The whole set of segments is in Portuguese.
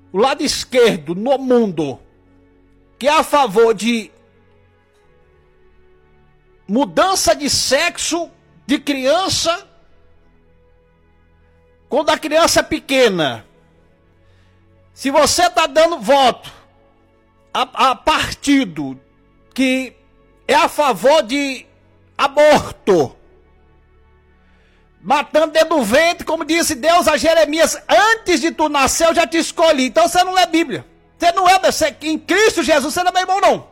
o lado esquerdo no mundo, que é a favor de mudança de sexo de criança, quando a criança é pequena, se você está dando voto a partido que é a favor de aborto, matando dentro do ventre, como disse Deus a Jeremias, antes de tu nascer eu já te escolhi. Então você não lê Bíblia. Você não é, em Cristo Jesus você não é meu irmão não.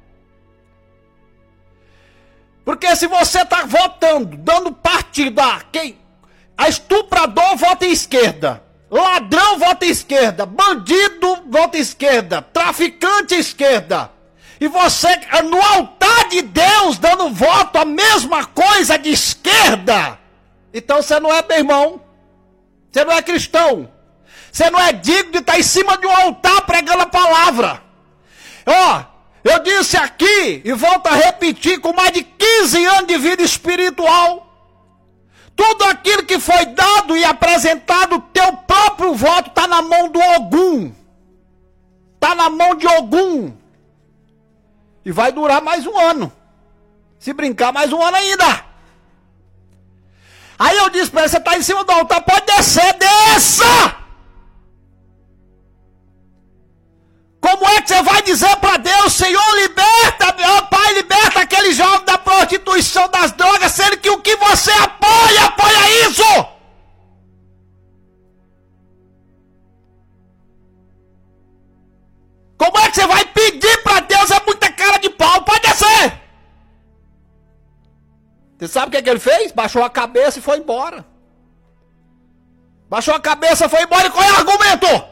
Porque se você está votando, dando partido a estuprador vota em esquerda, ladrão vota em esquerda, bandido vota em esquerda, traficante esquerda, e você no altar de Deus dando voto a mesma coisa de esquerda, então você não é meu irmão, você não é cristão, você não é digno de estar em cima de um altar pregando a palavra. Eu disse aqui e volto a repetir, com mais de 15 anos de vida espiritual, tudo aquilo que foi dado e apresentado, teu próprio voto está na mão do Ogum, está na mão de Ogum, e vai durar mais um ano, se brincar mais um ano ainda. Aí eu disse para ele, você está em cima do altar, pode descer, desça! Como é que você vai dizer para Deus, Senhor, liberta, meu Pai, liberta aquele jovem da prostituição, das drogas, sendo que o que você apoia isso? Como é que você vai pedir para Deus? É muita cara de pau, pode descer! Você sabe o que ele fez? Baixou a cabeça e foi embora. Baixou a cabeça, foi embora, e qual é o argumento?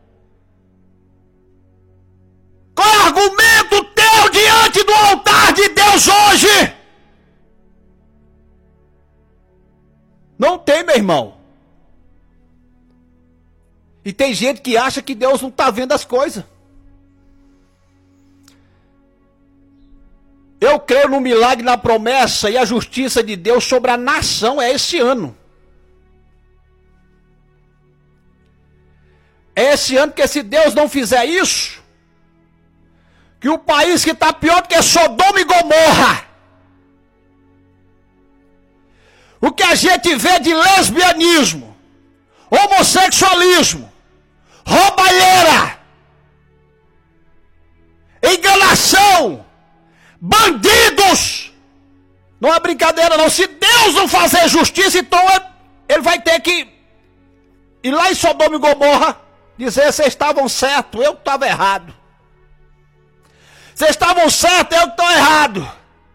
Qual é o argumento teu diante do altar de Deus hoje? Não tem, meu irmão. E tem gente que acha que Deus não está vendo as coisas. Eu creio no milagre, na promessa e a justiça de Deus sobre a nação esse ano. É esse ano que, se Deus não fizer isso, que o país que está pior do que Sodoma e Gomorra, o que a gente vê de lesbianismo, homossexualismo, roubalheira, enganação, bandidos, não é brincadeira não. Se Deus não fazer justiça, então ele vai ter que ir lá em Sodoma e Gomorra dizer, vocês estavam certos, eu que estava errado. Vocês estavam certos, eu que estou errado.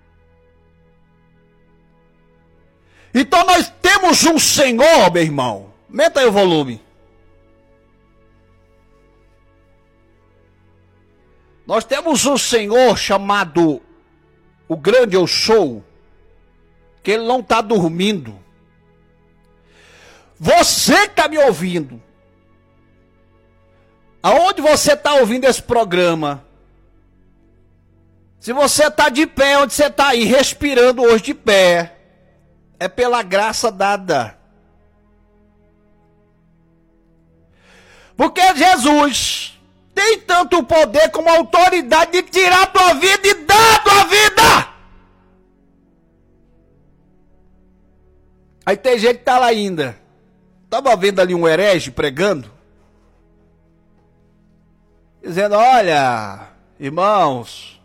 Então nós temos um Senhor, meu irmão. Aumenta aí o volume. Nós temos um Senhor chamado o grande eu sou, que ele não está dormindo. Você que está me ouvindo, aonde você está ouvindo esse programa, se você está de pé, onde você está aí, respirando hoje de pé, é pela graça dada. Porque Jesus tem tanto poder como autoridade de tirar a tua vida e dar a tua vida. Aí tem gente que está lá ainda. Estava vendo ali um herege pregando, dizendo, olha, irmãos,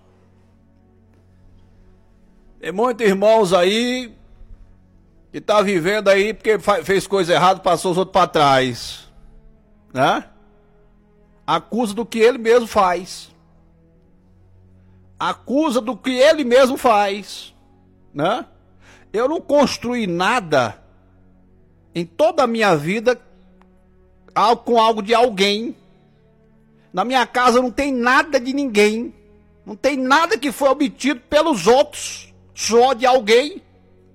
tem muitos irmãos aí que está vivendo aí porque fez coisa errada, passou os outros para trás, né? Acusa do que ele mesmo faz. Acusa do que ele mesmo faz, né? Eu não construí nada em toda a minha vida com algo de alguém. Na minha casa não tem nada de ninguém. Não tem nada que foi obtido pelos outros, só de alguém.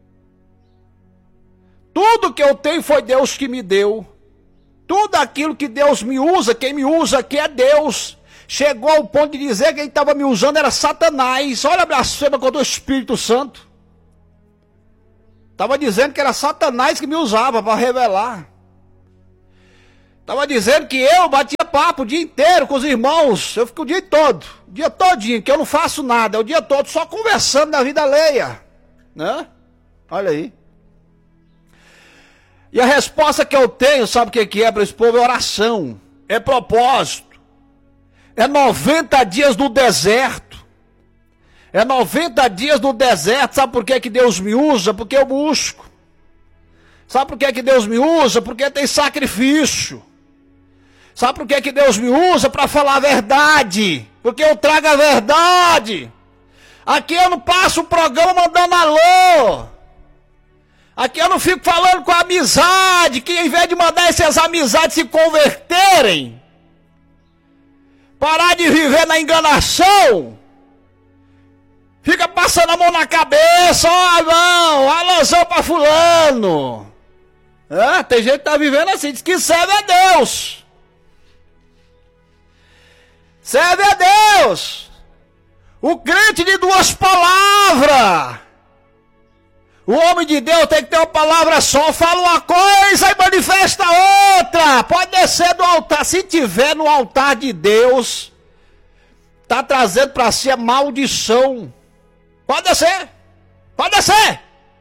Tudo que eu tenho foi Deus que me deu. Tudo aquilo que Deus me usa, quem me usa aqui é Deus. Chegou ao ponto de dizer que quem estava me usando era Satanás. Olha a blasfêmia contra o Espírito Santo. Estava dizendo que era Satanás que me usava para revelar. Estava dizendo que eu batia papo o dia inteiro com os irmãos. Eu fico o dia todo, o dia todinho, que eu não faço nada, é o dia todo só conversando da vida alheia, né? Olha aí. E a resposta que eu tenho, sabe o que é para esse povo? É oração, é propósito, é 90 dias no deserto. É 90 dias no deserto. Sabe por que Deus me usa? Porque eu busco. Sabe por que Deus me usa? Porque tem sacrifício. Sabe por que Deus me usa? Para falar a verdade. Porque eu trago a verdade. Aqui eu não passo o programa mandando alô. Aqui eu não fico falando com a amizade, que em vez de mandar essas amizades se converterem, parar de viver na enganação, fica passando a mão na cabeça, ó, não, alôzão pra fulano. Tem gente que tá vivendo assim, diz que serve a Deus. Serve a Deus. O crente de duas palavras. O homem de Deus tem que ter uma palavra só, fala uma coisa e manifesta outra. Pode descer do altar, se tiver no altar de Deus, tá trazendo para si a maldição. Pode descer, pode descer.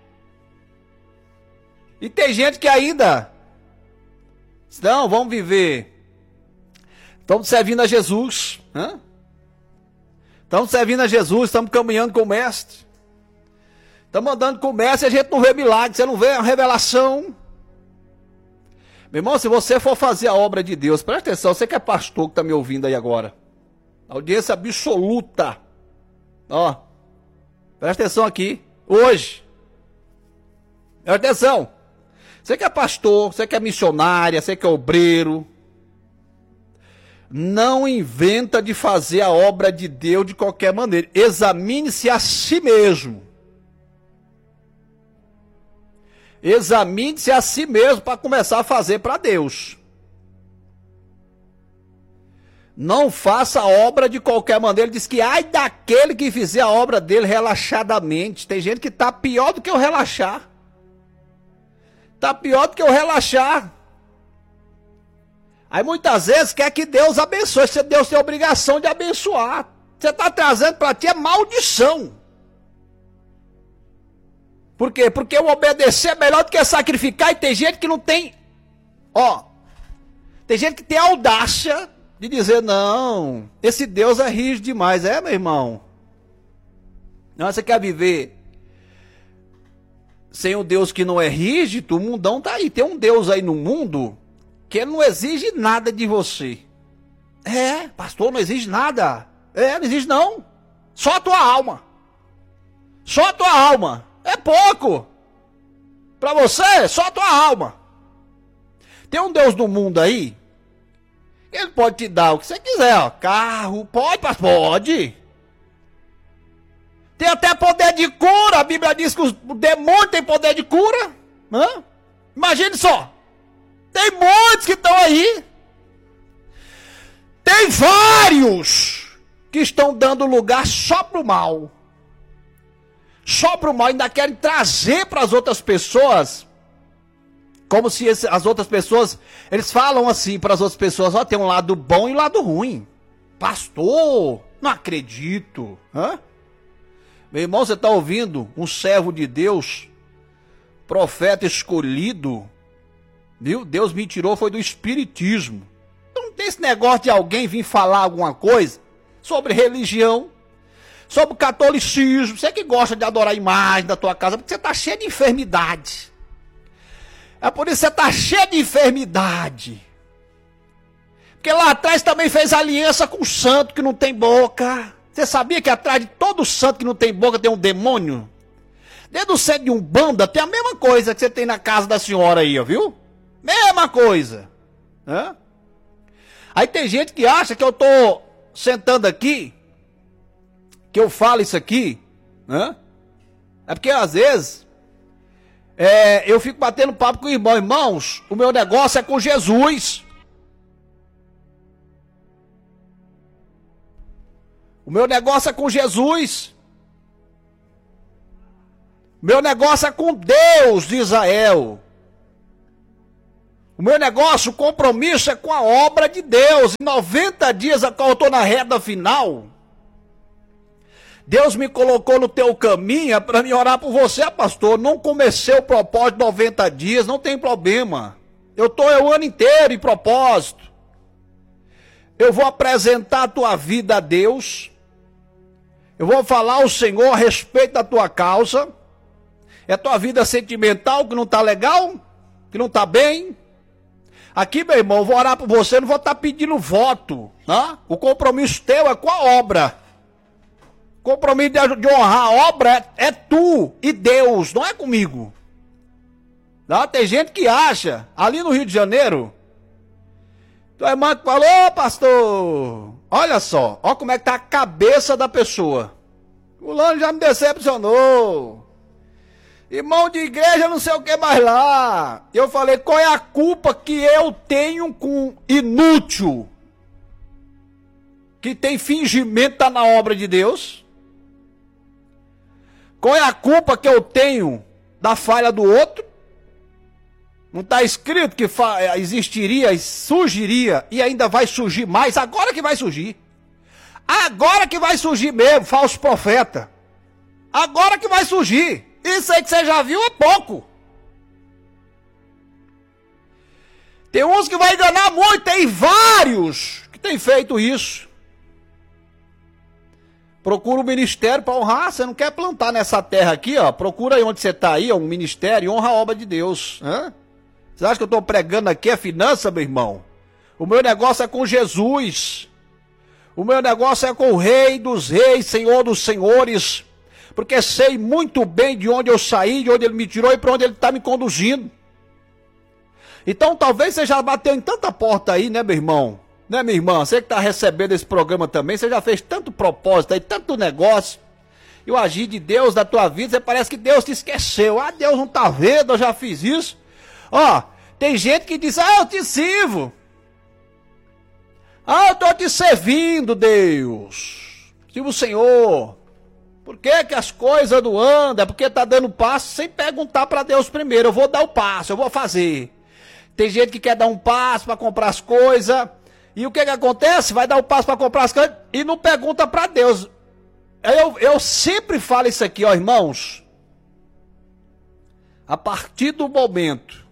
E tem gente que ainda, não, vamos viver, estamos servindo a Jesus, estamos servindo a Jesus, estamos caminhando com o Mestre. Estamos andando com o Mestre e a gente não vê milagre, você não vê a revelação. Meu irmão, se você for fazer a obra de Deus, presta atenção, você que é pastor que está me ouvindo aí agora. Audiência absoluta. Ó, presta atenção aqui, hoje. Presta atenção. Você que é pastor, você que é missionária, você que é obreiro. Não inventa de fazer a obra de Deus de qualquer maneira. Examine-se a si mesmo. Examine-se a si mesmo para começar a fazer para Deus. Não faça a obra de qualquer maneira. Ele diz que ai daquele que fizer a obra dele relaxadamente. Tem gente que está pior do que eu relaxar. Está pior do que eu relaxar. Aí muitas vezes quer que Deus abençoe. Se Deus tem a obrigação de abençoar. Você está trazendo para ti é maldição. Por quê? Porque o obedecer é melhor do que sacrificar. E tem gente que não tem, tem gente que tem a audácia de dizer, não, esse Deus é rígido demais. É, meu irmão? Não, você quer viver sem um Deus que não é rígido? O mundão tá aí. Tem um Deus aí no mundo que ele não exige nada de você. Pastor, não exige nada. Não exige não. Só a tua alma. Só a tua alma. É pouco. Para você, só a tua alma. Tem um Deus no mundo aí, ele pode te dar o que você quiser, ó. Carro, pode, pode. Tem até poder de cura. A Bíblia diz que o demônio tem poder de cura. Imagine só. Tem muitos que estão aí. Tem vários que estão dando lugar só para o mal. Só para o mal, ainda querem trazer para as outras pessoas, como se as outras pessoas, eles falam assim para as outras pessoas, tem um lado bom e um lado ruim. Pastor, não acredito. Meu irmão, você está ouvindo um servo de Deus, profeta escolhido, viu? Deus me tirou, foi do espiritismo. Não tem esse negócio de alguém vir falar alguma coisa sobre religião, sobre o catolicismo. Você que gosta de adorar a imagem da tua casa, porque você está cheio de enfermidade. É por isso que você está cheio de enfermidade. Porque lá atrás também fez aliança com o santo que não tem boca. Você sabia que atrás de todo santo que não tem boca tem um demônio? Dentro do centro de Umbanda tem a mesma coisa que você tem na casa da senhora aí, viu? Mesma coisa. Aí tem gente que acha que eu tô sentando aqui, que eu falo isso aqui, é porque às vezes eu fico batendo papo com o irmão. Irmãos, o meu negócio é com Jesus. O meu negócio é com Jesus. Meu negócio é com Deus de Israel. O meu negócio, o compromisso é com a obra de Deus. Em 90 dias, a qual eu estou na reta final, Deus me colocou no teu caminho para me orar por você, pastor. Não comecei o propósito de 90 dias, não tem problema. Eu estou o ano inteiro em propósito. Eu vou apresentar a tua vida a Deus. Eu vou falar ao Senhor a respeito da tua causa. É a tua vida sentimental que não está legal? Que não está bem? Aqui, meu irmão, eu vou orar por você, não vou estar pedindo voto. Né? O compromisso teu é com a obra. O compromisso de honrar a obra é tu e Deus, não é comigo. Não? Tem gente que acha, ali no Rio de Janeiro, tua irmã que falou, pastor, olha só, olha como é que tá a cabeça da pessoa. O Fulano já me decepcionou. Irmão de igreja, não sei o que mais lá. Eu falei, qual é a culpa que eu tenho com inútil? Que tem fingimento, tá na obra de Deus? Qual é a culpa que eu tenho da falha do outro? Não está escrito que existiria, surgiria e ainda vai surgir mais? Agora que vai surgir. Agora que vai surgir mesmo, falso profeta. Agora que vai surgir. Isso aí que você já viu é pouco. Tem uns que vai enganar muito, tem vários que têm feito isso. Procura um ministério para honrar. Você não quer plantar nessa terra aqui, ó? Procura aí onde você está aí, um ministério, e honra a obra de Deus. Hã? Você acha que eu estou pregando aqui a finança, meu irmão? O meu negócio é com Jesus. O meu negócio é com o Rei dos Reis, Senhor dos Senhores. Porque sei muito bem de onde eu saí, de onde Ele me tirou e para onde Ele está me conduzindo. Então talvez você já bateu em tanta porta aí, né, meu irmão? Né, minha irmã? Você que está recebendo esse programa também, você já fez tanto propósito aí, tanto negócio. E o agir de Deus na tua vida, você parece que Deus te esqueceu. Ah, Deus não está vendo, eu já fiz isso. Ó, tem gente que diz, eu te sirvo. Eu estou te servindo, Deus. Sirvo o Senhor. Por que que as coisas não andam? É porque está dando passo sem perguntar para Deus primeiro. Eu vou dar o passo, eu vou fazer. Tem gente que quer dar um passo para comprar as coisas. E o que que acontece? Vai dar o passo para comprar as coisas e não pergunta para Deus. Eu sempre falo isso aqui, ó, irmãos. A partir do momento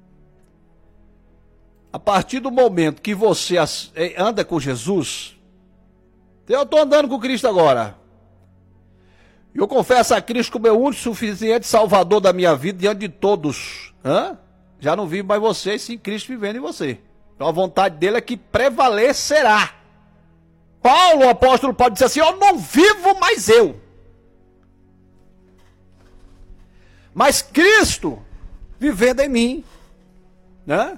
que você anda com Jesus, eu estou andando com Cristo agora. Eu confesso a Cristo como meu único e suficiente Salvador da minha vida diante de todos. Já não vivo mais você, sim Cristo vivendo em você. Então a vontade dele é que prevalecerá. Paulo, o apóstolo Paulo, disse assim, eu não vivo mais eu. Mas Cristo vivendo em mim. Né?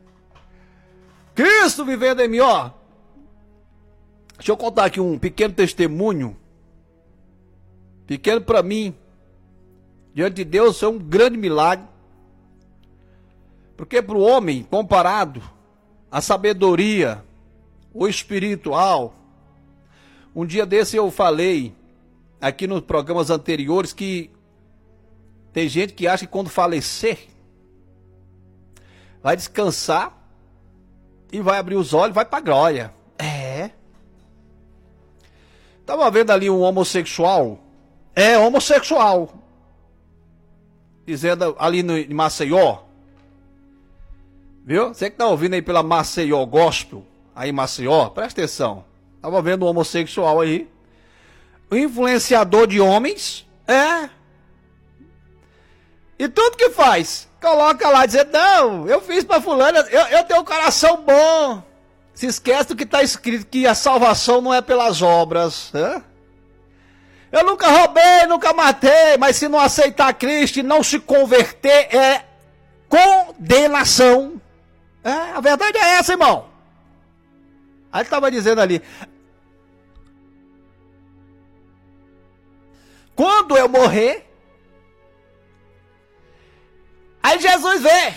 Cristo vivendo em mim, ó. Deixa eu contar aqui um pequeno testemunho. Pequeno para mim. Diante de Deus é um grande milagre. Porque para o homem, comparado à sabedoria, o espiritual. Um dia desse eu falei, aqui nos programas anteriores, que tem gente que acha que quando falecer, vai descansar e vai abrir os olhos e vai para a glória. Estava vendo ali um homossexual. Homossexual. Dizendo ali em Maceió. Viu? Você que está ouvindo aí pela Maceió Gospel, aí em Maceió, presta atenção. Estava vendo um homossexual aí. O influenciador de homens. E tudo que faz, coloca lá, dizendo, não, eu fiz para fulano, eu tenho um coração bom. Se esquece do que está escrito, que a salvação não é pelas obras. Eu nunca roubei, nunca matei, mas se não aceitar Cristo e não se converter, é condenação. A verdade é essa, irmão. Aí ele estava dizendo ali, quando eu morrer, aí Jesus vê,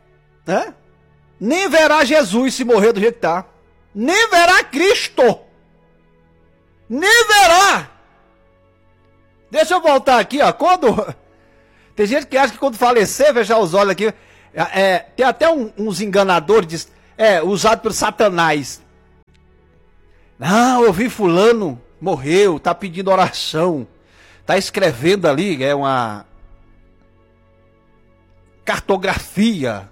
nem verá Jesus se morrer do jeito que está, nem verá Cristo, nem verá. Deixa eu voltar aqui, ó, tem gente que acha que quando falecer, fechar os olhos aqui, Tem até uns enganadores, usados por Satanás. Não, eu vi fulano, morreu, tá pedindo oração. Tá escrevendo ali, uma cartografia.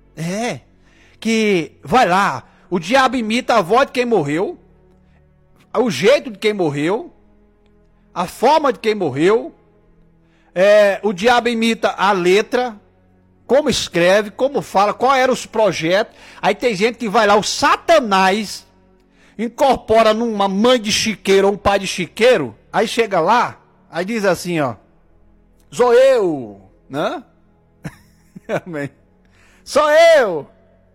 Que vai lá, o diabo imita a voz de quem morreu, o jeito de quem morreu, a forma de quem morreu. O diabo imita a letra, como escreve, como fala, qual eram os projetos. Aí tem gente que vai lá, o Satanás incorpora numa mãe de chiqueiro ou um pai de chiqueiro, aí chega lá, aí diz assim, ó, sou eu, né? Amém. Sou eu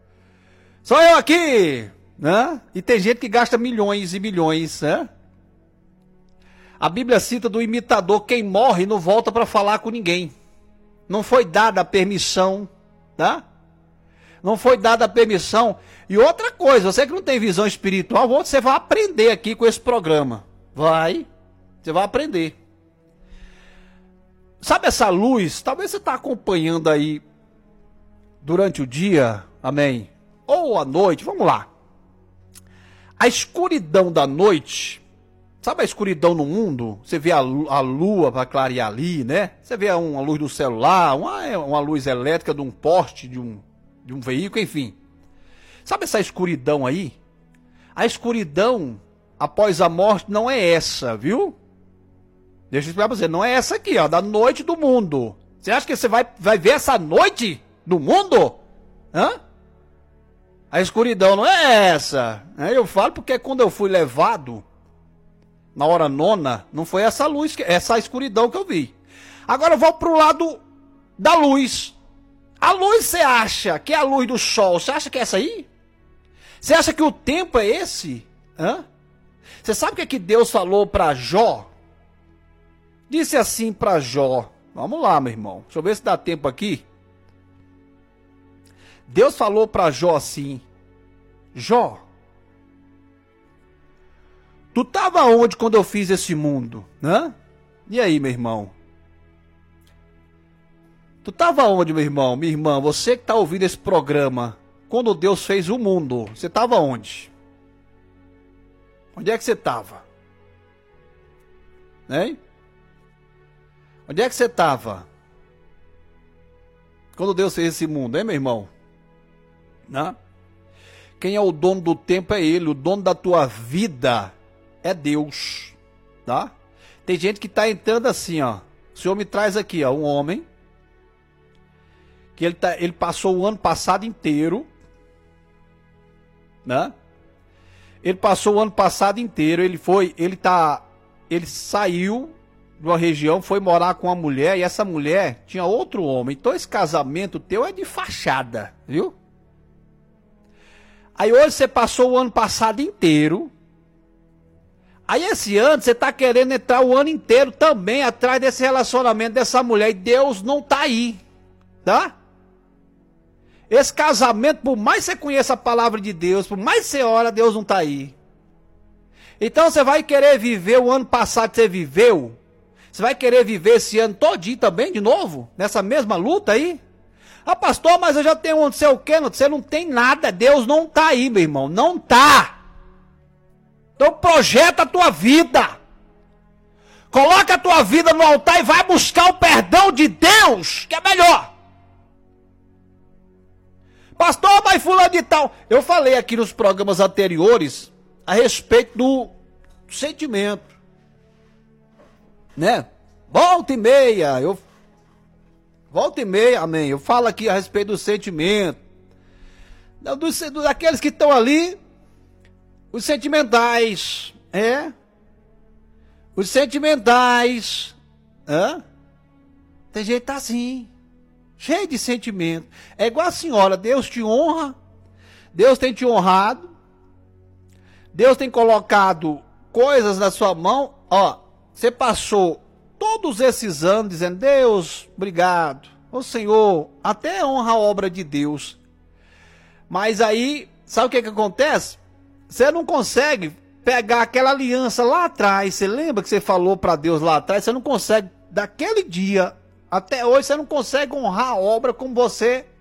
aqui, né? E tem gente que gasta milhões e milhões, né? A Bíblia cita do imitador, quem morre não volta para falar com ninguém. Não foi dada a permissão, tá? Não foi dada a permissão. E outra coisa, você que não tem visão espiritual, você vai aprender aqui com esse programa. Você vai aprender. Sabe essa luz? Talvez você está acompanhando aí durante o dia, amém? Ou à noite, vamos lá. A escuridão da noite, sabe a escuridão no mundo? Você vê a lua para clarear ali, né? Você vê uma luz do celular, uma luz elétrica de um poste, de um veículo, enfim. Sabe essa escuridão aí? A escuridão após a morte não é essa, viu? Deixa eu explicar pra você, não é essa aqui, ó, da noite do mundo. Você acha que você vai ver essa noite do mundo? Hã? A escuridão não é essa. Eu falo porque quando eu fui levado, na hora nona, não foi essa luz, essa escuridão que eu vi. Agora eu vou pro lado da luz. A luz você acha que é a luz do sol? Você acha que é essa aí? Você acha que o tempo é esse? Você sabe o que Deus falou para Jó? Disse assim para Jó. Vamos lá, meu irmão. Deixa eu ver se dá tempo aqui. Deus falou para Jó assim: Jó, tu estava onde quando eu fiz esse mundo? E aí, meu irmão? Tu estava onde, meu irmão? Minha irmã, você que está ouvindo esse programa, quando Deus fez o mundo, você estava onde? Onde é que você estava? Hein? Onde é que você estava? Quando Deus fez esse mundo, hein, meu irmão? Quem é o dono do tempo é Ele, o dono da tua vida é Deus, tá? Tem gente que está entrando assim, ó. O Senhor me traz aqui, ó, um homem que ele passou o ano passado inteiro, né? Ele passou o ano passado inteiro, ele saiu de uma região, foi morar com uma mulher, e essa mulher tinha outro homem. Então esse casamento teu é de fachada, viu? Aí hoje você passou o ano passado inteiro, aí esse ano você está querendo entrar o ano inteiro também atrás desse relacionamento dessa mulher, e Deus não está aí, tá? Esse casamento, por mais você conheça a palavra de Deus, por mais você ora, Deus não está aí. Então você vai querer viver o ano passado que você viveu? Você vai querer viver esse ano todinho também, de novo? Nessa mesma luta aí? Ah, pastor, mas eu já tenho não sei o quê, você não tem nada, Deus não está aí, meu irmão, não está. Então projeta a tua vida. Coloca a tua vida no altar e vai buscar o perdão de Deus, que é melhor. Pastor, mas fulano de tal. Eu falei aqui nos programas anteriores a respeito do sentimento, né? Volta e meia, amém. Eu falo aqui a respeito do sentimento. Daqueles que estão ali, os sentimentais, os sentimentais, tem gente que tá assim, cheio de sentimento. É igual a senhora, Deus te honra, Deus tem te honrado, Deus tem colocado coisas na sua mão, ó, você passou todos esses anos dizendo, Deus, obrigado, ô Senhor, até honra a obra de Deus. Mas aí, sabe o que acontece? Você não consegue pegar aquela aliança lá atrás, você lembra que você falou para Deus lá atrás, você não consegue, daquele dia até hoje, você não consegue honrar a obra como você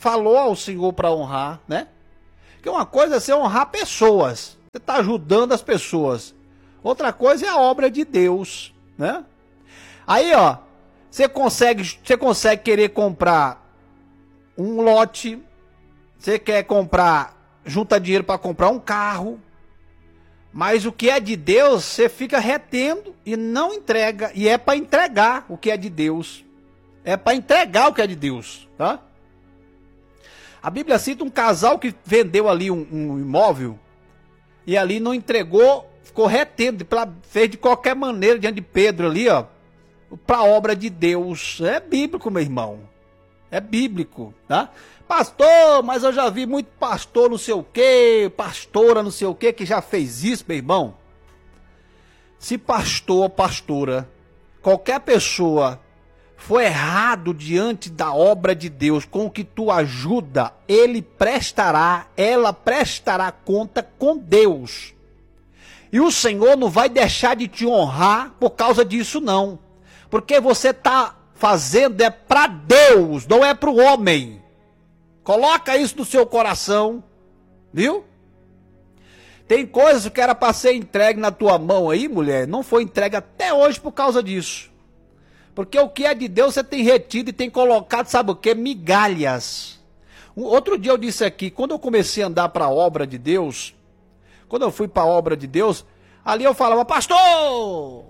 falou ao Senhor para honrar, né? Porque uma coisa é você honrar pessoas, você está ajudando as pessoas. Outra coisa é a obra de Deus, né? Aí, ó, você consegue querer comprar um lote, você quer comprar, junta dinheiro para comprar um carro, mas o que é de Deus, você fica retendo e não entrega, e é para entregar o que é de Deus. É para entregar o que é de Deus, tá? A Bíblia cita um casal que vendeu ali um imóvel e ali não entregou, ficou retendo, fez de qualquer maneira diante de Pedro ali, ó, para a obra de Deus. É bíblico, meu irmão. É bíblico, tá? Pastor, mas eu já vi muito pastor não sei o quê, pastora não sei o quê, que já fez isso, meu irmão. Se pastor ou pastora, qualquer pessoa for errado diante da obra de Deus, com o que tu ajuda, ela prestará conta com Deus. E o Senhor não vai deixar de te honrar por causa disso, não. Porque você está fazendo é para Deus, não é para o homem. Coloca isso no seu coração, viu? Tem coisas que era para ser entregue na tua mão aí, mulher, não foi entregue até hoje por causa disso. Porque o que é de Deus você tem retido e tem colocado, sabe o que? Migalhas. Outro dia eu disse aqui, quando eu comecei a andar para a obra de Deus, quando eu fui para a obra de Deus, ali eu falava, pastor,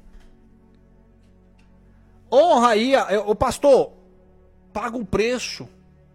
honra aí, o pastor, paga um preço.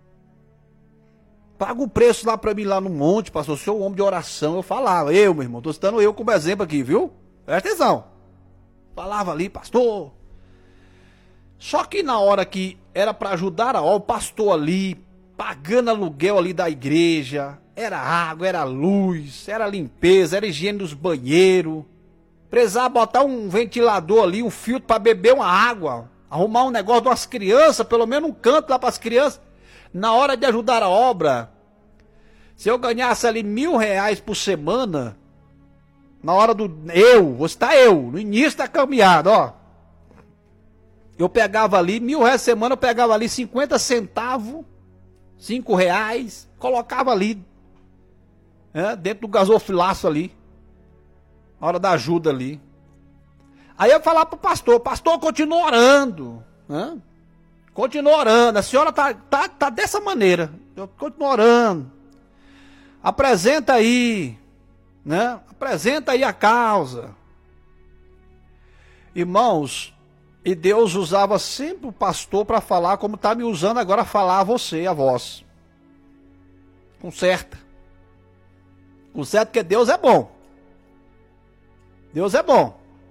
Paga um preço lá para mim, lá no monte, pastor, eu sou um homem de oração. Eu falava, meu irmão, tô citando eu como exemplo aqui, viu? Presta atenção. Falava ali, pastor. Só que na hora que era para ajudar o pastor ali, pagando aluguel ali da igreja, era água, era luz, era limpeza, era higiene dos banheiros, precisava botar um ventilador ali, um filtro para beber uma água, arrumar um negócio de umas crianças, pelo menos um canto lá para as crianças. Na hora de ajudar a obra, se eu ganhasse ali R$1.000 por semana, na hora vou citar eu, no início da caminhada, ó, eu pegava ali, R$1.000 por semana, eu pegava ali 50 centavos, R$5, colocava ali, dentro do gasofilaço ali, na hora da ajuda ali. Aí eu falava pro pastor, continua orando, né? Continua orando, a senhora tá dessa maneira, eu continuo orando. Apresenta aí, né? Apresenta aí a causa. Irmãos, e Deus usava sempre o pastor para falar como está me usando agora a falar a você, a vós. Conserta. Conserta porque Deus é bom. Deus é bom.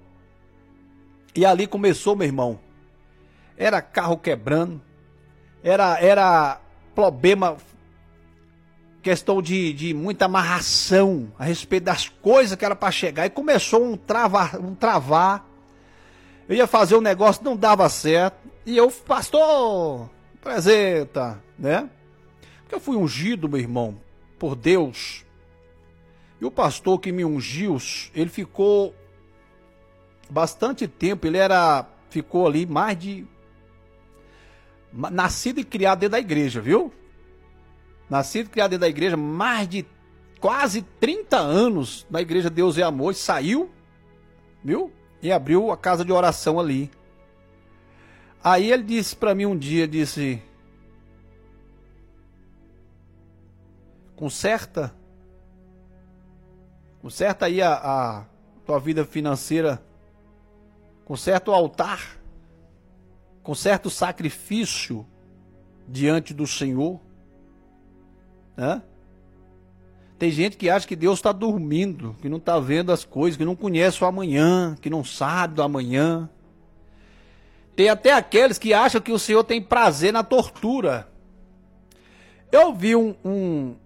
E ali começou, meu irmão. Era carro quebrando, era problema, questão de muita amarração a respeito das coisas que era para chegar. E começou um travar. Eu ia fazer um negócio, não dava certo. E eu, pastor, apresenta, né? Porque eu fui ungido, meu irmão, por Deus. E o pastor que me ungiu, ele ficou bastante tempo, ficou ali mais de... Nascido e criado dentro da igreja, viu? Nascido e criado dentro da igreja, mais de quase 30 anos na igreja Deus é Amor, e saiu, viu? E abriu a casa de oração ali. Aí ele disse para mim um dia, conserta aí a tua vida financeira, conserta o altar, conserta o sacrifício diante do Senhor, né? Tem gente que acha que Deus está dormindo, que não está vendo as coisas, que não conhece o amanhã, que não sabe do amanhã. Tem até aqueles que acham que o Senhor tem prazer na tortura. Eu vi um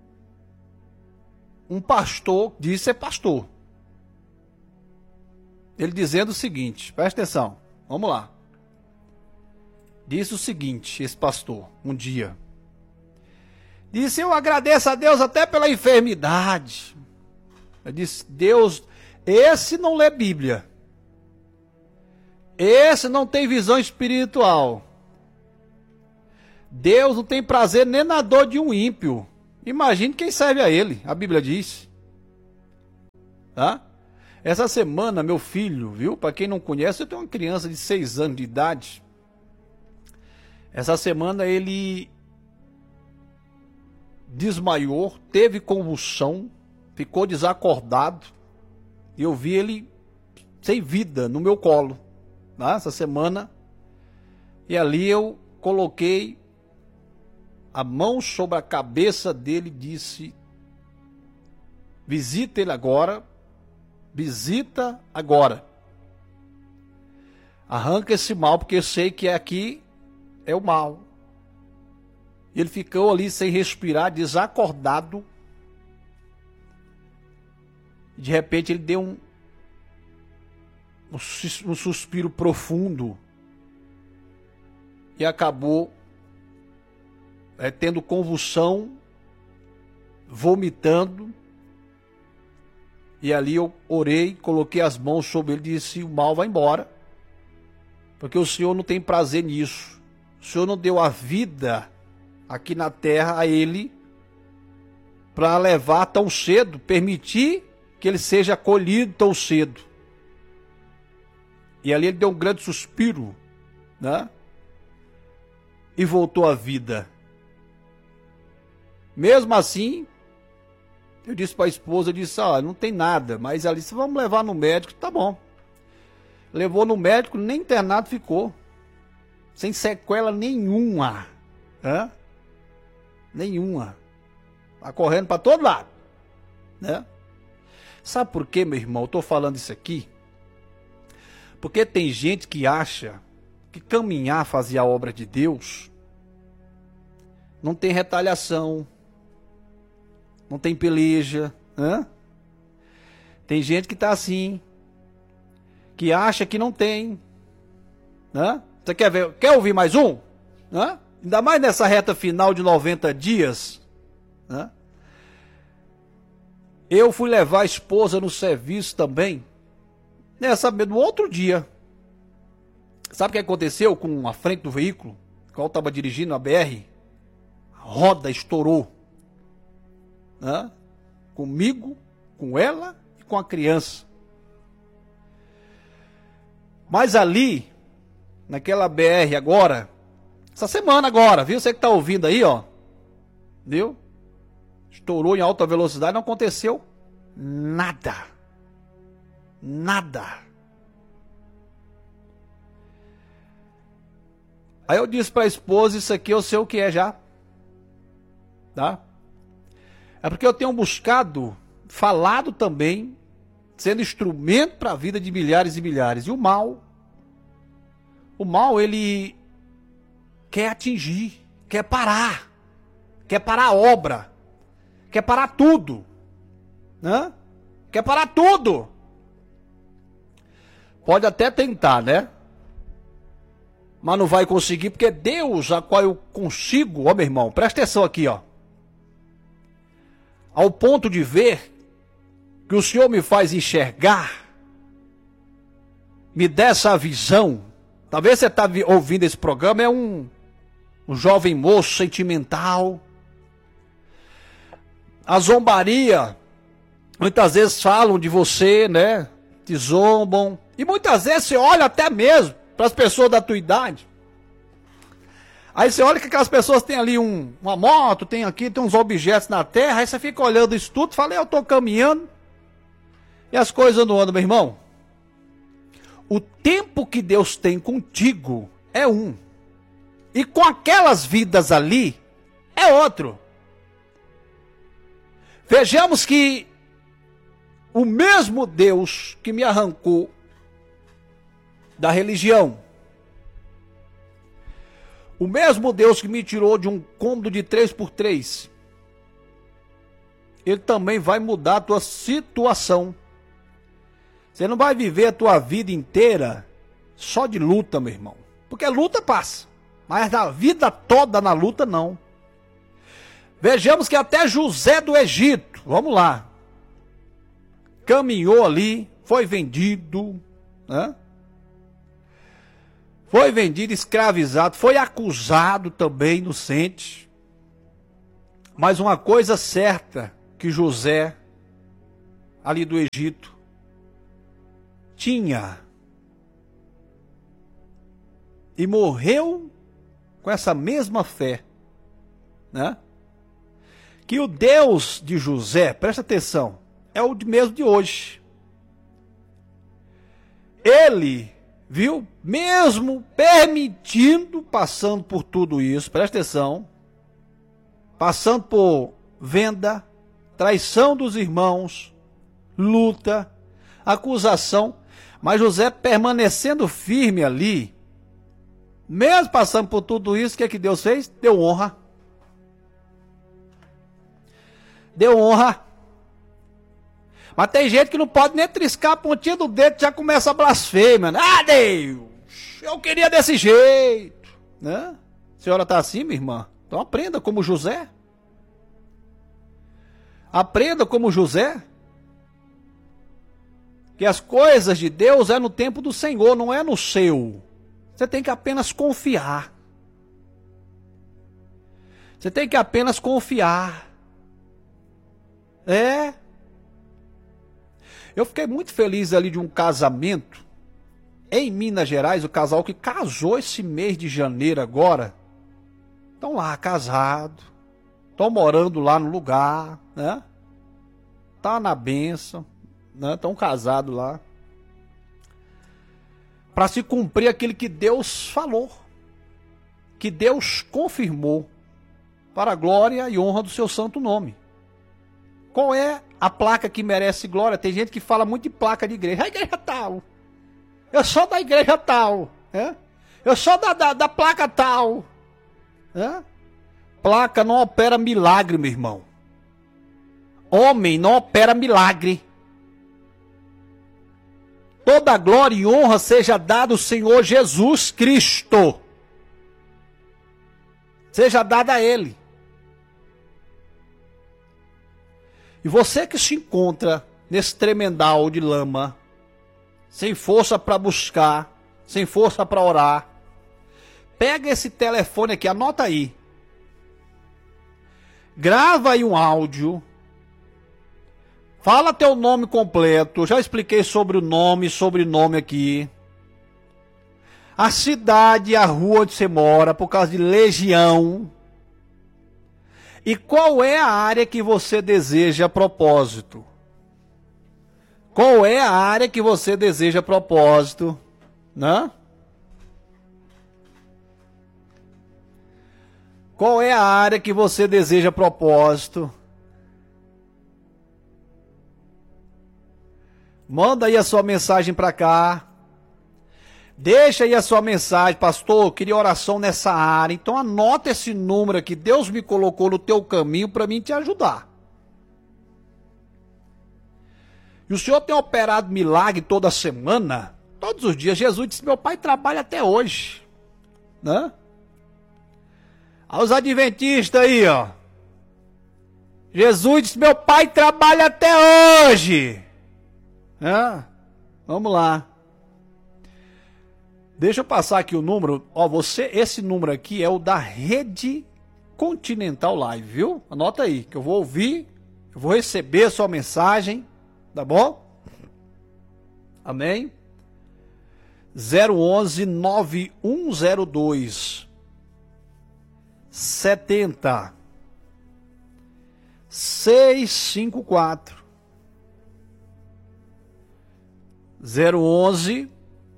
pastor, disse ser pastor, ele dizendo o seguinte, presta atenção, vamos lá. Disse o seguinte, esse pastor, um dia. Disse, eu agradeço a Deus até pela enfermidade. Eu disse, Deus, esse não lê Bíblia. Esse não tem visão espiritual. Deus não tem prazer nem na dor de um ímpio. Imagine quem serve a ele, a Bíblia diz. Tá? Essa semana, meu filho, viu? Para quem não conhece, eu tenho uma criança de 6 anos de idade. Essa semana ele desmaiou, teve convulsão, ficou desacordado. E eu vi ele sem vida no meu colo, tá? Essa semana. E ali eu coloquei a mão sobre a cabeça dele e disse: visita ele agora, visita agora. Arranca esse mal, porque eu sei que aqui é o mal. Ele ficou ali sem respirar, desacordado. De repente ele deu um suspiro profundo e acabou tendo convulsão, vomitando. E ali eu orei, coloquei as mãos sobre ele e disse: o mal vai embora, porque o Senhor não tem prazer nisso. O Senhor não deu a vida aqui na terra a ele para levar tão cedo, permitir que ele seja acolhido tão cedo. E ali ele deu um grande suspiro, né? E voltou à vida. Mesmo assim, eu disse para a esposa, eu disse: não tem nada, mas ela disse: vamos levar no médico. Tá bom. Levou no médico, nem internado ficou. Sem sequela nenhuma. Né? Nenhuma. Tá correndo para todo lado. Né? Sabe por quê, meu irmão? Eu tô falando isso aqui porque tem gente que acha que caminhar, fazer a obra de Deus, não tem retaliação, não tem peleja. Né? Tem gente que tá assim, que acha que não tem. Né? Você quer ouvir mais um? Né? Ainda mais nessa reta final de 90 dias. Né? Eu fui levar a esposa no serviço também, no outro dia. Sabe o que aconteceu com a frente do veículo? Qual estava dirigindo a BR? A roda estourou. Né? Comigo, com ela e com a criança. Mas ali, naquela BR agora, essa semana agora, viu? Você que está ouvindo aí, ó. Viu? Estourou em alta velocidade, não aconteceu nada. Nada. Aí eu disse para a esposa: isso aqui eu sei o que é já. Tá? É porque eu tenho buscado, falado também, sendo instrumento para a vida de milhares e milhares. E o mal, ele quer atingir, quer parar a obra, quer parar tudo, né? Quer parar tudo. Pode até tentar, né? Mas não vai conseguir, porque Deus, a qual eu consigo, ó meu irmão, presta atenção aqui, ó. Ao ponto de ver que o Senhor me faz enxergar, me dá essa visão. Talvez você está ouvindo esse programa, é um jovem moço sentimental. A zombaria, muitas vezes falam de você, né? Te zombam. E muitas vezes você olha até mesmo para as pessoas da tua idade. Aí você olha que aquelas pessoas têm ali uma moto, tem uns objetos na terra, aí você fica olhando isso tudo, fala: eu estou caminhando e as coisas não andam, meu irmão. O tempo que Deus tem contigo é um. E com aquelas vidas ali é outro. Vejamos que o mesmo Deus que me arrancou da religião, o mesmo Deus que me tirou de um cômodo de 3x3, Ele também vai mudar a tua situação. Você não vai viver a tua vida inteira só de luta, meu irmão. Porque a luta passa, mas a vida toda na luta não. Vejamos que até José do Egito, vamos lá, caminhou ali, foi vendido, né? Foi vendido, escravizado, foi acusado também, inocente. Mas uma coisa certa que José, ali do Egito, tinha. E morreu com essa mesma fé, né? Que o Deus de José, presta atenção, é o mesmo de hoje. Ele, viu, mesmo permitindo, passando por tudo isso, presta atenção, passando por venda, traição dos irmãos, luta, acusação, mas José permanecendo firme ali, mesmo passando por tudo isso, o que é que Deus fez? Deu honra. Deu honra. Mas tem gente que não pode nem triscar a pontinha do dedo, já começa a blasfêmia. Ah, Deus, eu queria desse jeito. Né? A senhora está assim, minha irmã? Então aprenda como José. Aprenda como José. Que as coisas de Deus é no tempo do Senhor, não é no seu. Você tem que apenas confiar. Você tem que apenas confiar. É. Eu fiquei muito feliz ali de um casamento em Minas Gerais, o casal que casou esse mês de janeiro agora. Estão lá casados, estão morando lá no lugar, né? Tá na bênção, né? Estão casados lá. Para se cumprir aquilo que Deus falou, que Deus confirmou, para a glória e honra do seu santo nome. Qual é a placa que merece glória? Tem gente que fala muito de placa de igreja. A igreja tal. Eu sou da igreja tal. É? Eu sou da placa tal. É? Placa não opera milagre, meu irmão. Homem não opera milagre. Toda glória e honra seja dada ao Senhor Jesus Cristo. Seja dada a Ele. E você que se encontra nesse tremendal de lama, sem força para buscar, sem força para orar, pega esse telefone aqui, anota aí. Grava aí um áudio. Fala teu nome completo. Já expliquei sobre o nome e sobrenome aqui. A cidade, a rua onde você mora, por causa de legião. E qual é a área que você deseja a propósito? Qual é a área que você deseja a propósito? Né? Qual é a área que você deseja a propósito? Manda aí a sua mensagem para cá. Deixa aí a sua mensagem, pastor, eu queria oração nessa área. Então anota esse número aqui, Deus me colocou no teu caminho para mim te ajudar. E o senhor tem operado milagre toda semana, todos os dias. Jesus disse, meu pai trabalha até hoje. Né? Aos adventistas aí, ó. Jesus disse, meu pai trabalha até hoje. Vamos lá. Deixa eu passar aqui o número. Ó, esse número aqui é o da Rede Continental Live, viu? Anota aí, que eu vou ouvir, eu vou receber a sua mensagem, tá bom? Amém? 011 9102 70 654 011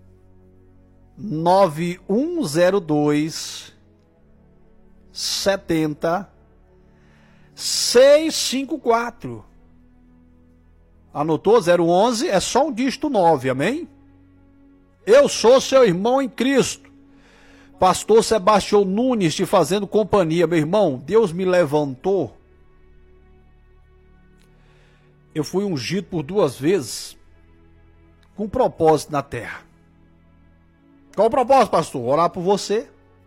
9102 70 654. Anotou? 011 é só um dígito 9, amém? Eu sou seu irmão em Cristo, pastor Sebastião Nunes, te fazendo companhia. Meu irmão, Deus me levantou. Eu fui ungido por 2 vezes com propósito na terra. Qual o propósito, pastor? Orar por você.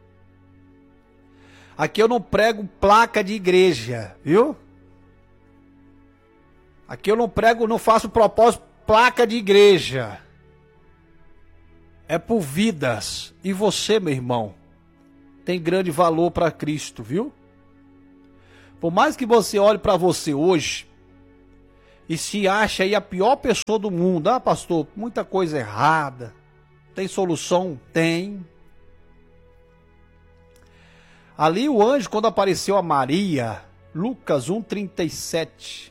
Aqui eu não prego placa de igreja, viu? Aqui eu não prego, não faço propósito placa de igreja. é por vidas. E você, meu irmão, tem grande valor para Cristo, viu? Por mais que você olhe para você hoje e se ache aí a pior pessoa do mundo. Ah, pastor, muita coisa errada. Tem solução? Tem. Ali o anjo, quando apareceu a Maria, Lucas 1,37,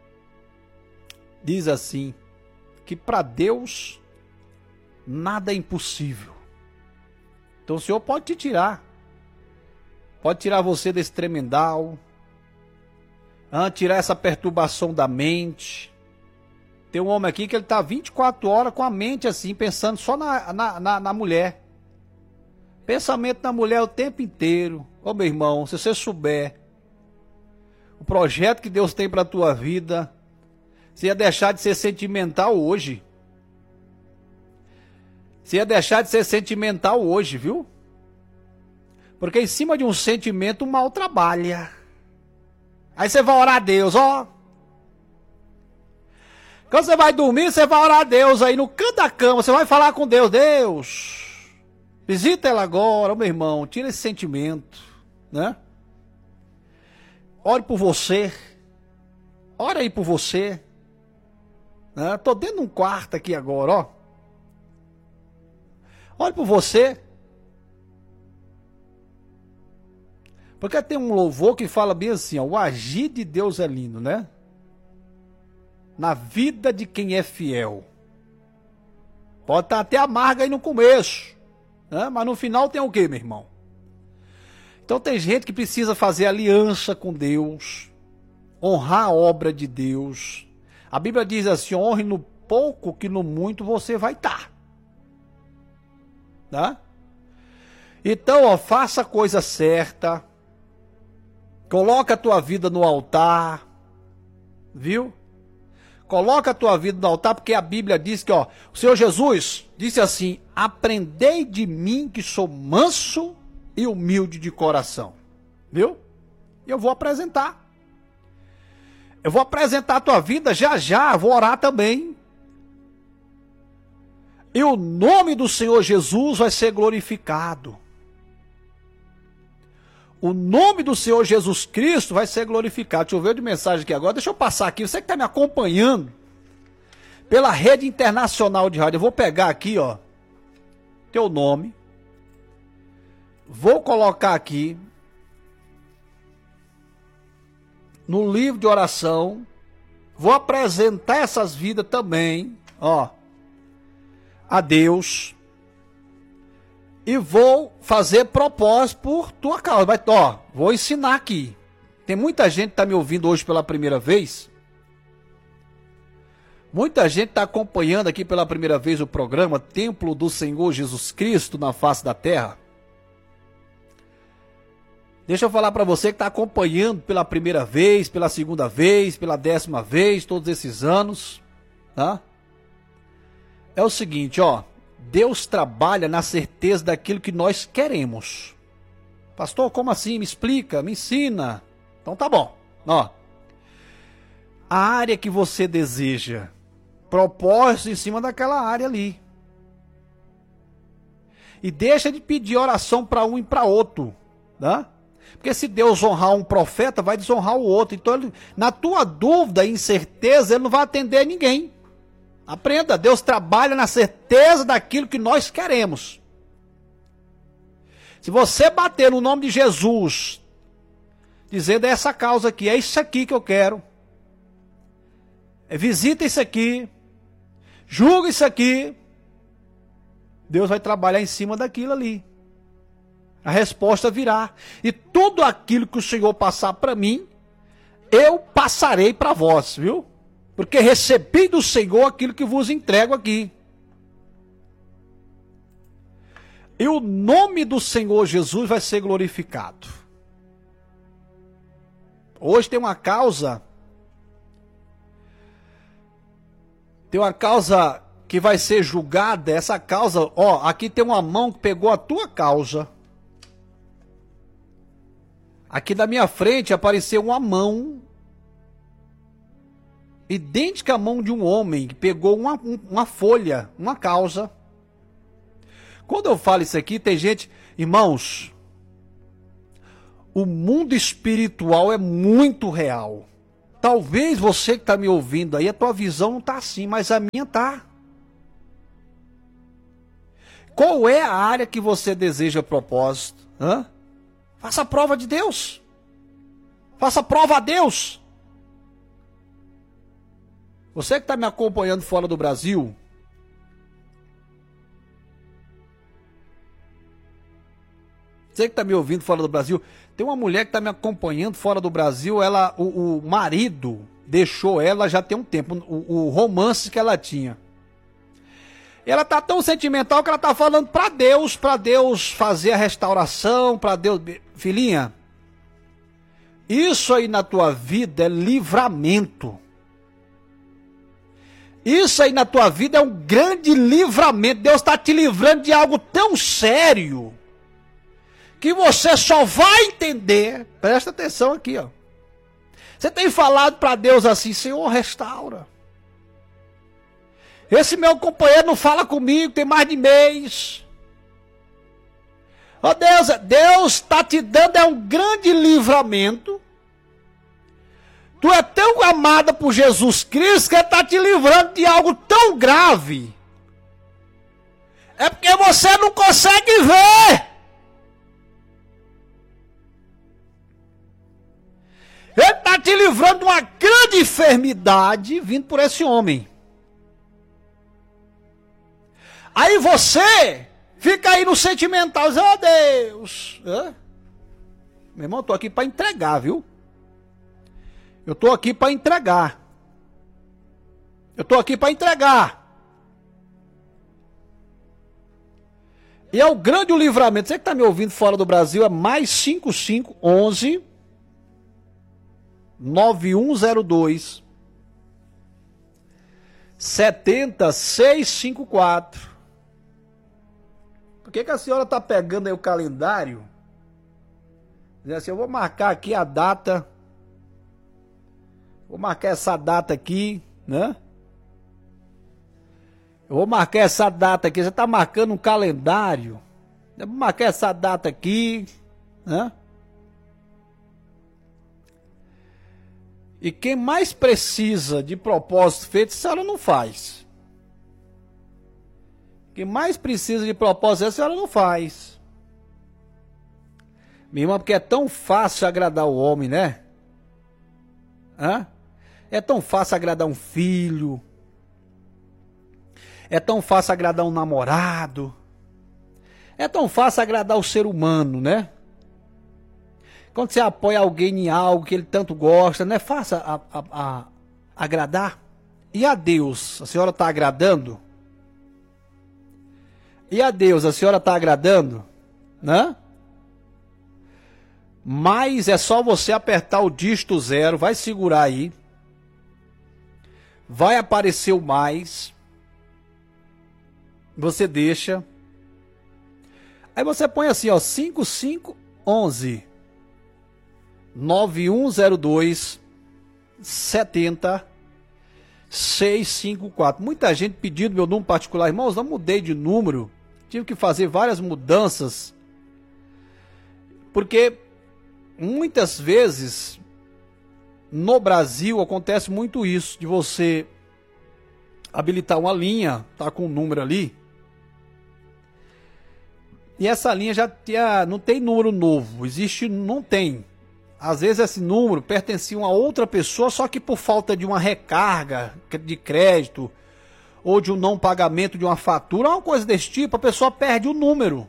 diz assim, que para Deus nada é impossível. Então o Senhor pode te tirar. Pode tirar você desse tremendal. Tirar essa perturbação da mente. Tem um homem aqui que ele está 24 horas com a mente assim, pensando só na mulher. Pensamento na mulher o tempo inteiro. Ô meu irmão, se você souber o projeto que Deus tem para a tua vida, você ia deixar de ser sentimental hoje. Você ia deixar de ser sentimental hoje, viu? Porque em cima de um sentimento o mal trabalha. Aí você vai orar a Deus, ó. Quando você vai dormir, você vai orar a Deus aí no canto da cama. Você vai falar com Deus. Deus, visita ela agora, meu irmão. Tira esse sentimento, né? Ore por você. Ora aí por você. Né? Tô dentro de um quarto aqui agora, ó. Ore por você. Porque tem um louvor que fala bem assim, ó, o agir de Deus é lindo, né? Na vida de quem é fiel. Pode estar até amarga aí no começo, né? Mas no final tem o quê, meu irmão? Então tem gente que precisa fazer aliança com Deus, honrar a obra de Deus. A Bíblia diz assim, honre no pouco que no muito você vai estar. Tá? Então, ó, faça a coisa certa. Coloca a tua vida no altar, viu? Coloca a tua vida no altar, porque a Bíblia diz que, ó, o Senhor Jesus disse assim, aprendei de mim que sou manso e humilde de coração, viu? E eu vou apresentar. Eu vou apresentar a tua vida já, vou orar também. E o nome do Senhor Jesus vai ser glorificado. O nome do Senhor Jesus Cristo vai ser glorificado. Deixa eu ver de mensagem aqui agora. Deixa eu passar aqui. Você que está me acompanhando pela rede internacional de rádio. Eu vou pegar aqui, ó, teu nome. Vou colocar aqui no livro de oração. Vou apresentar essas vidas também, ó, a Deus. E vou fazer propósito por tua causa. Mas, ó, vou ensinar aqui. Tem muita gente que está me ouvindo hoje pela primeira vez. Muita gente está acompanhando aqui pela primeira vez o programa Templo do Senhor Jesus Cristo na face da terra. Deixa eu falar para você que está acompanhando pela primeira vez, pela segunda vez, pela 10ª vez, todos esses anos. Tá? É o seguinte, ó. Deus trabalha na certeza daquilo que nós queremos. Pastor, como assim? Me explica, me ensina. Então tá bom. Ó, a área que você deseja, propósito em cima daquela área ali. E deixa de pedir oração para um e para outro. Né? Porque se Deus honrar um profeta, vai desonrar o outro. Então, na tua dúvida e incerteza, ele não vai atender ninguém. Aprenda, Deus trabalha na certeza daquilo que nós queremos. Se você bater no nome de Jesus, dizendo é essa causa aqui, é isso aqui que eu quero, visita isso aqui, julga isso aqui, Deus vai trabalhar em cima daquilo ali. A resposta virá. E tudo aquilo que o Senhor passar para mim, eu passarei para vós, viu? Porque recebi do Senhor aquilo que vos entrego aqui. E o nome do Senhor Jesus vai ser glorificado. Hoje tem uma causa. Tem uma causa que vai ser julgada. Essa causa, ó, aqui tem uma mão que pegou a tua causa. Aqui na minha frente apareceu uma mão idêntica à mão de um homem que pegou uma folha, uma causa. Quando eu falo isso aqui, tem gente... Irmãos, o mundo espiritual é muito real. Talvez você que está me ouvindo aí, a tua visão não está assim, mas a minha está. Qual é a área que você deseja propósito? Faça a prova de Deus. Faça a prova a Deus. Você que está me acompanhando fora do Brasil, você que está me ouvindo fora do Brasil, tem uma mulher que está me acompanhando fora do Brasil, o marido deixou ela já tem um tempo, o romance que ela tinha. Ela tá tão sentimental que ela tá falando para Deus fazer a restauração, para Deus... Filhinha, isso aí na tua vida é livramento. Isso aí na tua vida é um grande livramento. Deus está te livrando de algo tão sério que você só vai entender. Presta atenção aqui, ó. Você tem falado para Deus assim: Senhor, restaura. Esse meu companheiro não fala comigo, tem mais de mês. Ó Deus está te dando um grande livramento. Tu é tão amada por Jesus Cristo que Ele está te livrando de algo tão grave. É porque você não consegue ver. Ele está te livrando de uma grande enfermidade vindo por esse homem. Aí você fica aí no sentimental, diz: ó Deus. Meu irmão, eu estou aqui para entregar, viu? Eu estou aqui para entregar. Eu estou aqui para entregar. E é o grande livramento. Você que está me ouvindo fora do Brasil, é mais 5511 9102 70654. Por que a senhora está pegando aí o calendário? Dizendo assim: eu vou marcar aqui a data. Vou marcar essa data aqui, né? Eu vou marcar essa data aqui. Você está marcando um calendário. Eu vou marcar essa data aqui, né? E quem mais precisa de propósito feito, a senhora não faz. Quem mais precisa de propósito, a senhora não faz. Minha irmã, porque é tão fácil agradar o homem, né? É tão fácil agradar um filho. É tão fácil agradar um namorado. É tão fácil agradar o ser humano, né? Quando você apoia alguém em algo que ele tanto gosta, não é fácil agradar? E a Deus, a senhora está agradando? E a Deus, a senhora está agradando? Né? Mas é só você apertar o dígito 0, vai segurar aí. Vai aparecer o mais. Você deixa. Aí você põe assim, ó, 5511 9102 70654. Muita gente pedindo meu número particular. Irmãos, não mudei de número. Tive que fazer várias mudanças. Porque muitas vezes no Brasil acontece muito isso, de você habilitar uma linha, tá com um número ali, e essa linha já não tem número novo, não tem. Às vezes esse número pertencia a outra pessoa, só que por falta de uma recarga de crédito, ou de um não pagamento de uma fatura, uma coisa desse tipo, a pessoa perde o número.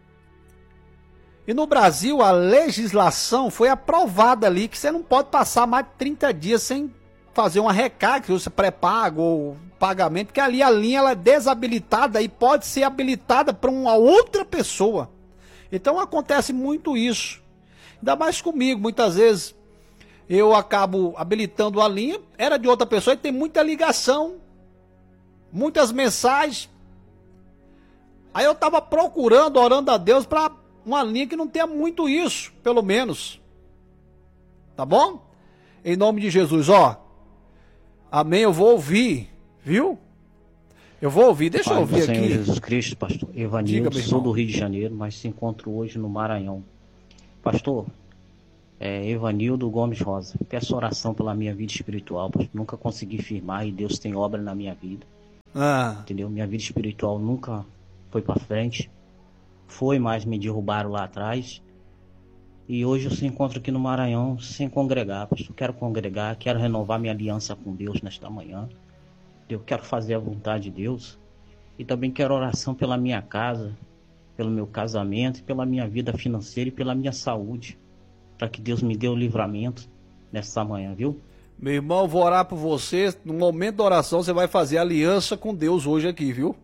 E no Brasil, a legislação foi aprovada ali, que você não pode passar mais de 30 dias sem fazer uma recarga, se você pré-pago ou pagamento, porque ali a linha ela é desabilitada e pode ser habilitada para uma outra pessoa. Então acontece muito isso. Ainda mais comigo, muitas vezes eu acabo habilitando a linha, era de outra pessoa e tem muita ligação, muitas mensagens. Aí eu estava procurando, orando a Deus para uma linha que não tenha muito isso, pelo menos. Tá bom? Em nome de Jesus, ó. Amém, eu vou ouvir, viu? Eu vou ouvir, deixa eu Pai ouvir do Senhor aqui. Jesus Cristo, pastor Evanildo, sou do Rio de Janeiro, mas se encontro hoje no Maranhão. Pastor, Evanildo Gomes Rosa, peço oração pela minha vida espiritual, pastor. Nunca consegui firmar e Deus tem obra na minha vida. Entendeu? Minha vida espiritual nunca foi para frente. Foi, mas me derrubaram lá atrás. E hoje eu se encontro aqui no Maranhão sem congregar, pastor. Quero congregar, quero renovar minha aliança com Deus nesta manhã. Eu quero fazer a vontade de Deus. E também quero oração pela minha casa, pelo meu casamento, pela minha vida financeira e pela minha saúde. Para que Deus me dê o livramento nesta manhã, viu? Meu irmão, vou orar por você. No momento da oração, você vai fazer aliança com Deus hoje aqui, viu?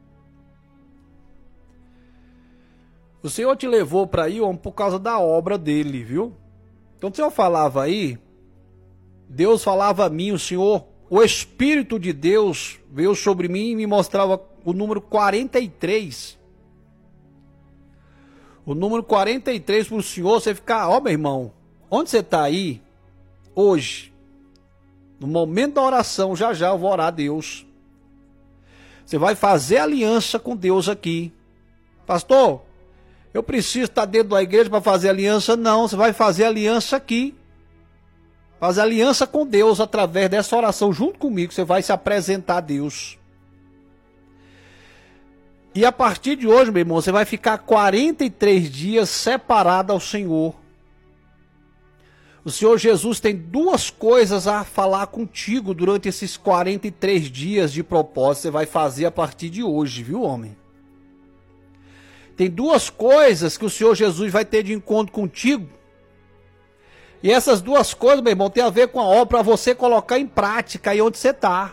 O Senhor te levou para aí, homem, por causa da obra dele, viu? Então, o Senhor falava aí, Deus falava a mim, o Espírito de Deus veio sobre mim e me mostrava o número 43. O número 43 para o Senhor, você ficar, ó meu irmão, onde você está aí, hoje, no momento da oração, já eu vou orar a Deus. Você vai fazer aliança com Deus aqui. Pastor, eu preciso estar dentro da igreja para fazer aliança? Não, você vai fazer aliança aqui. Fazer aliança com Deus através dessa oração junto comigo. Você vai se apresentar a Deus. E a partir de hoje, meu irmão, você vai ficar 43 dias separado ao Senhor. O Senhor Jesus tem duas coisas a falar contigo durante esses 43 dias de propósito. Você vai fazer a partir de hoje, viu, homem? Tem duas coisas que o Senhor Jesus vai ter de encontro contigo. E essas duas coisas, meu irmão, tem a ver com a obra para você colocar em prática aí onde você está.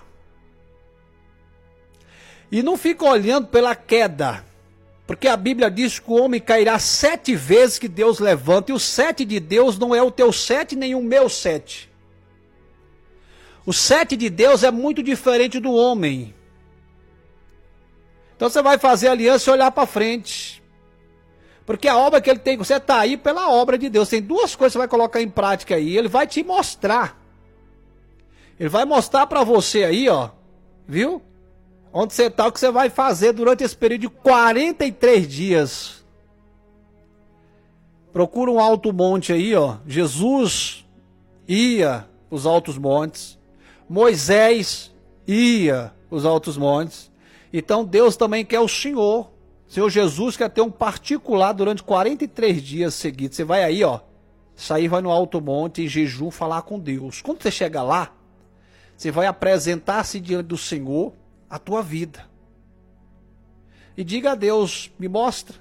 E não fica olhando pela queda. Porque a Bíblia diz que o homem cairá 7 vezes que Deus levanta. E o 7 de Deus não é o teu 7 nem o meu 7. O 7 de Deus é muito diferente do homem. Então você vai fazer aliança e olhar para frente. Porque a obra que ele tem, você está aí pela obra de Deus. Tem duas coisas que você vai colocar em prática aí. Ele vai te mostrar. Ele vai mostrar para você aí, ó. Viu? Onde você está, o que você vai fazer durante esse período de 43 dias. Procura um alto monte aí, ó. Jesus ia os altos montes. Moisés ia os altos montes. Então Deus também quer o Senhor. Senhor Jesus quer ter um particular durante 43 dias seguidos. Você vai aí, ó. Sair, vai no alto monte, em jejum, falar com Deus. Quando você chegar lá, você vai apresentar-se diante do Senhor a tua vida. E diga a Deus, me mostra.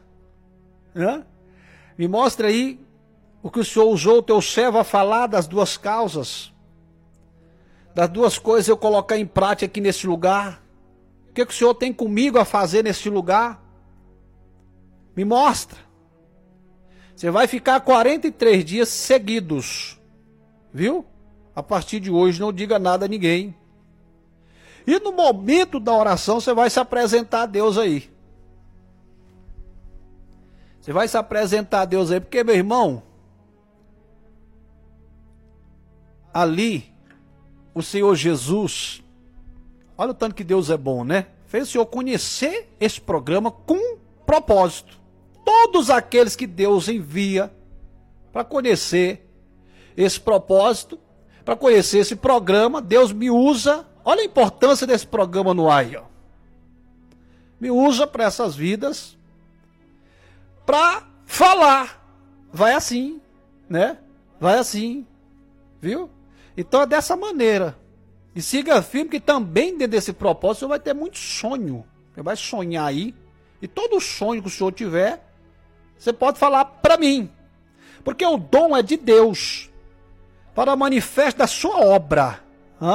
Me mostra aí o que o Senhor usou o teu servo a falar das duas causas. Das duas coisas eu colocar em prática aqui nesse lugar. O que o Senhor tem comigo a fazer nesse lugar? Me mostra. Você vai ficar 43 dias seguidos. Viu? A partir de hoje não diga nada a ninguém. E no momento da oração você vai se apresentar a Deus aí. Você vai se apresentar a Deus aí. Porque, meu irmão, ali, o Senhor Jesus, olha o tanto que Deus é bom, né? Fez o Senhor conhecer esse programa com propósito. Todos aqueles que Deus envia para conhecer esse propósito, para conhecer esse programa, Deus me usa. Olha a importância desse programa no ar, ó. Me usa para essas vidas, para falar. Vai assim, né? Vai assim, viu? Então é dessa maneira. E siga firme que também dentro desse propósito você vai ter muito sonho. Você vai sonhar aí. E todo sonho que o Senhor tiver, você pode falar para mim. Porque o dom é de Deus. Para manifesto da sua obra.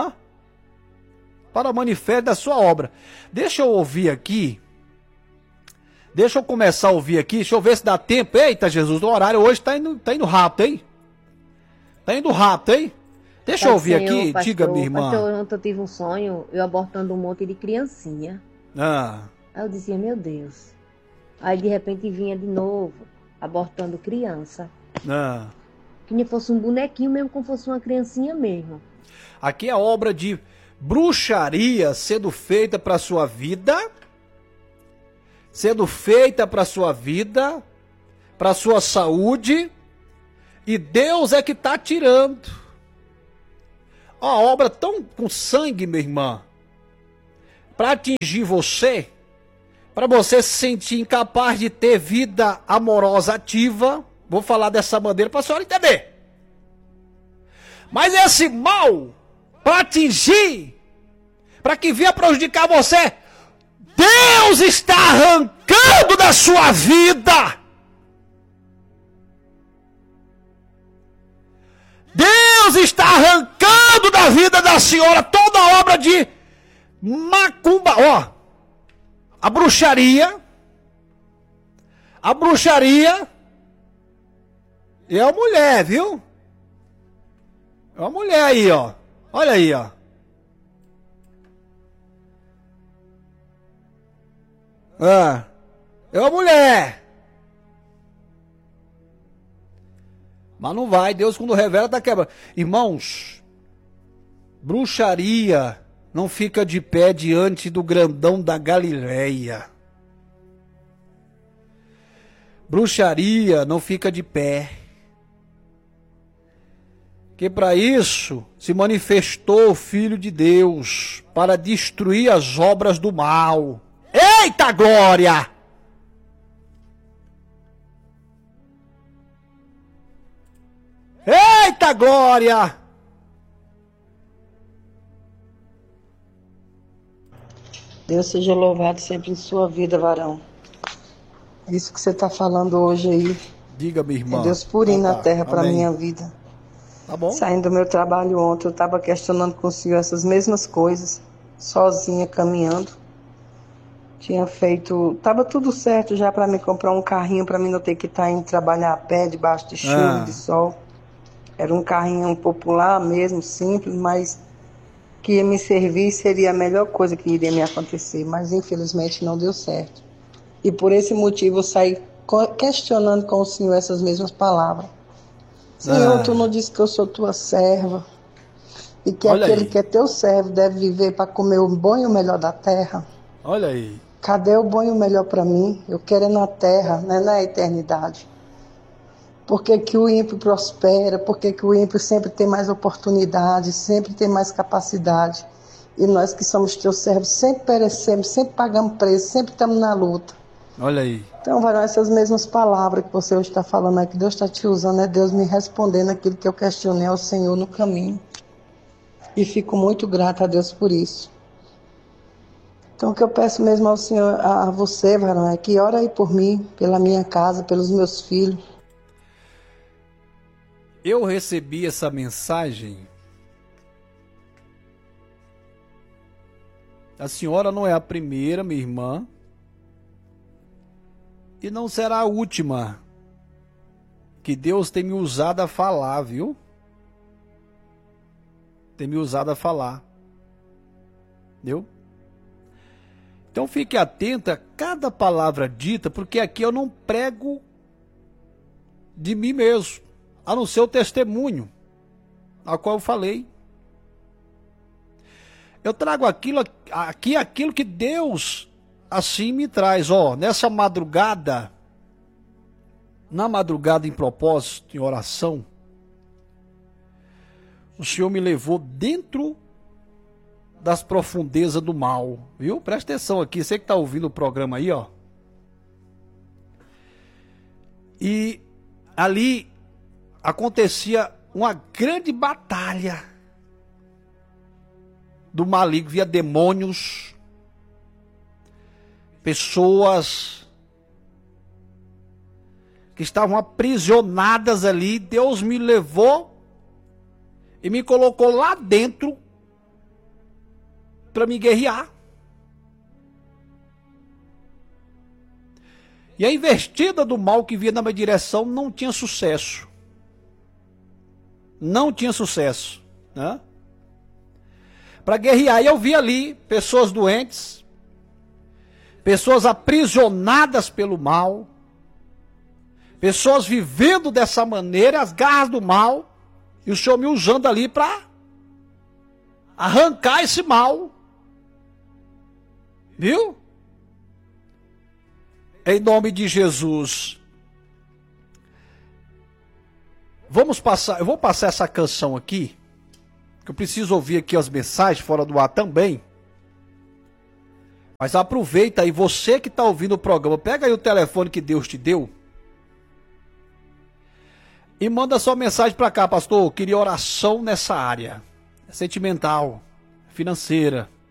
Para manifesto da sua obra. Deixa eu ouvir aqui. Deixa eu começar a ouvir aqui. Deixa eu ver se dá tempo. Eita, Jesus, o horário hoje tá indo rápido, hein? Tá indo rápido, hein? Deixa eu ouvir aqui. Pastor, diga, minha irmã. Pastor, ontem eu tive um sonho, eu abortando um monte de criancinha. Aí eu dizia, meu Deus. Aí de repente vinha de novo, abortando criança. Que nem fosse um bonequinho mesmo, como fosse uma criancinha mesmo. Aqui é obra de bruxaria sendo feita para sua vida, sendo feita para sua vida, para sua saúde, e Deus é que está tirando. Ó, a obra tão com sangue, minha irmã, para atingir você, para você se sentir incapaz de ter vida amorosa ativa. Vou falar dessa maneira para a senhora entender. Mas esse mal, para atingir, para que venha prejudicar você, Deus está arrancando da sua vida. Deus está arrancando da vida da senhora toda obra de macumba. Ó, a bruxaria é uma mulher, viu? É uma mulher aí, ó. Olha aí, ó. É uma mulher. Mas não vai, Deus quando revela tá quebrando. Irmãos, bruxaria não fica de pé diante do grandão da Galileia. Bruxaria não fica de pé. Que para isso se manifestou o Filho de Deus, para destruir as obras do mal. Eita glória! Eita glória! Deus seja louvado sempre em sua vida, varão. Isso que você está falando hoje aí. Diga, minha irmã. É Deus purinho na terra para minha vida. Tá bom. Saindo do meu trabalho ontem, eu estava questionando com o Senhor essas mesmas coisas, sozinha, caminhando. Tinha feito, estava tudo certo já para me comprar um carrinho, para mim não ter que estar indo trabalhar a pé, debaixo de chuva, de sol. Era um carrinho popular mesmo, simples, mas que ia me servir, seria a melhor coisa que iria me acontecer. Mas infelizmente não deu certo. E por esse motivo eu saí questionando com o Senhor essas mesmas palavras. Senhor, tu não disse que eu sou tua serva, e que olha aquele aí, que é teu servo deve viver para comer o bom e o melhor da terra. Olha aí. Cadê o bom e o melhor para mim? Eu quero é na terra, não é na eternidade. Por que que o ímpio prospera? Por que que o ímpio sempre tem mais oportunidade, sempre tem mais capacidade? E nós que somos teus servos sempre perecemos, sempre pagamos preço, sempre estamos na luta. Olha aí. Então, varão, essas mesmas palavras que você hoje está falando aqui, Deus está te usando, é Deus me respondendo aquilo que eu questionei ao Senhor no caminho. E fico muito grata a Deus por isso. Então, o que eu peço mesmo ao Senhor, a você, varão, é que ora aí por mim, pela minha casa, pelos meus filhos. Eu recebi essa mensagem. A senhora não é a primeira, minha irmã, e não será a última que Deus tem me usado a falar, viu? Tem me usado a falar. Viu? Então fique atento a cada palavra dita, porque aqui eu não prego de mim mesmo, a não ser o testemunho a qual eu falei. Eu trago aquilo que Deus assim me traz. Ó, nessa madrugada, na madrugada em propósito, em oração, o Senhor me levou dentro das profundezas do mal, viu? Presta atenção aqui, você que está ouvindo o programa aí, ó. E ali acontecia uma grande batalha do maligno, via demônios, pessoas que estavam aprisionadas ali. Deus me levou e me colocou lá dentro para me guerrear. E a investida do mal que vinha na minha direção não tinha sucesso. Não tinha sucesso, né? Para guerrear, e eu vi ali pessoas doentes, pessoas aprisionadas pelo mal, pessoas vivendo dessa maneira, as garras do mal, e o Senhor me usando ali para arrancar esse mal. Viu? Em nome de Jesus. Eu vou passar essa canção aqui, que eu preciso ouvir aqui as mensagens fora do ar também. Mas aproveita aí, você que está ouvindo o programa, pega aí o telefone que Deus te deu e manda sua mensagem para cá, pastor. Eu queria oração nessa área sentimental, financeira.